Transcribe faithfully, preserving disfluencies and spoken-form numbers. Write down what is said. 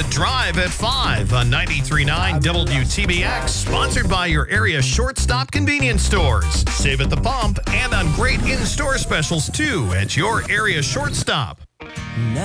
The Drive at five on ninety-three point nine W T B X, sponsored by your area shortstop convenience stores. Save at the pump and on great in-store specials, too, at your area shortstop.